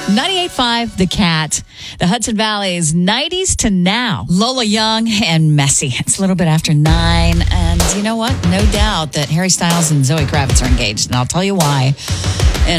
98.5 The Cat. The Hudson Valley's 90s to now. Lola Young and Messy. It's a little bit after 9. And you know what? No doubt that Harry Styles and Zoe Kravitz are engaged. And I'll tell you why